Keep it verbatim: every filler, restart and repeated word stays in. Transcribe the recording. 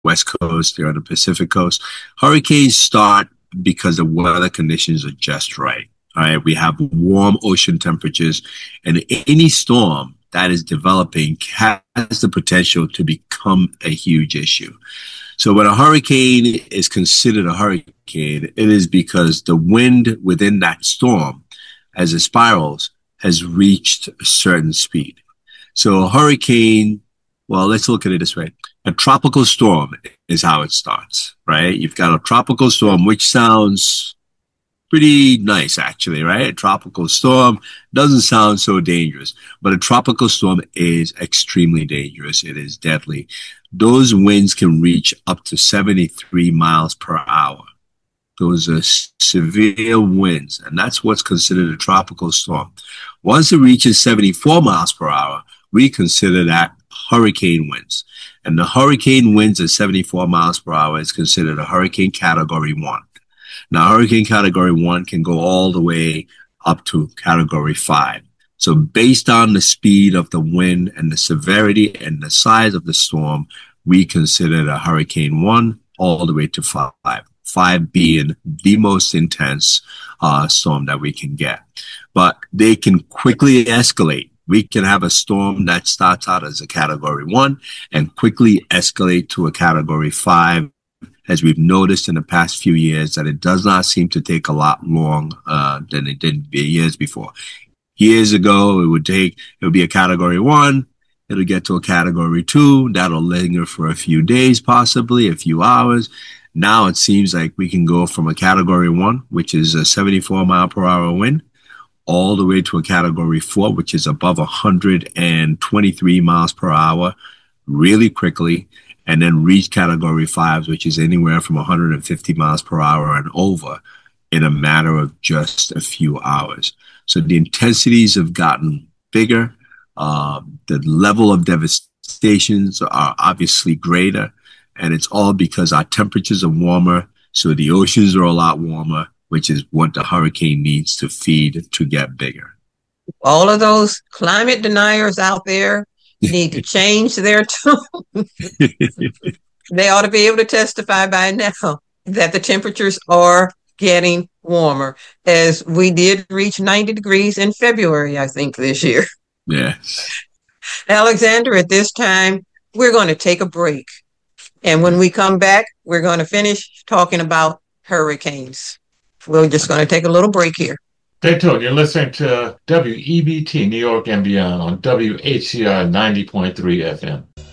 West Coast, they're on the Pacific Coast. Hurricanes start because the weather conditions are just right. All right, we have warm ocean temperatures, and any storm that is developing has the potential to become a huge issue. So when a hurricane is considered a hurricane, it is because the wind within that storm, as it spirals, has reached a certain speed. So a hurricane, well, let's look at it this way. A tropical storm is how it starts, right? You've got a tropical storm, which sounds pretty nice, actually, right? A tropical storm doesn't sound so dangerous, but a tropical storm is extremely dangerous. It is deadly. Those winds can reach up to seventy-three miles per hour. Those are severe winds, and that's what's considered a tropical storm. Once it reaches seventy-four miles per hour, we consider that hurricane winds. And the hurricane winds at seventy-four miles per hour is considered a hurricane category one. Now, hurricane category one can go all the way up to category five. So based on the speed of the wind and the severity and the size of the storm, we consider a hurricane one all the way to five. Five being the most intense uh, storm that we can get. But they can quickly escalate. We can have a storm that starts out as a category one and quickly escalate to a category five, as we've noticed in the past few years that it does not seem to take a lot long uh, than it did years before. Years ago, it would take, it would be a category one, it'll get to a category two, that'll linger for a few days, possibly a few hours. Now it seems like we can go from a category one, which is a seventy-four mile per hour wind, all the way to a category four, which is above one hundred twenty-three miles per hour, really quickly, and then reach category five, which is anywhere from one hundred fifty miles per hour and over in a matter of just a few hours. So the intensities have gotten bigger. Uh, the level of devastations are obviously greater, and it's all because our temperatures are warmer, so the oceans are a lot warmer, which is what the hurricane needs to feed to get bigger. All of those climate deniers out there need to change their tune. They ought to be able to testify by now that the temperatures are getting warmer, as we did reach ninety degrees in February, I think, this year. Yeah. Alexander, at this time, we're going to take a break. And when we come back, we're going to finish talking about hurricanes. We're just going to take a little break here. Stay tuned. You're listening to W E B T New York and Beyond on W H C R ninety point three F M.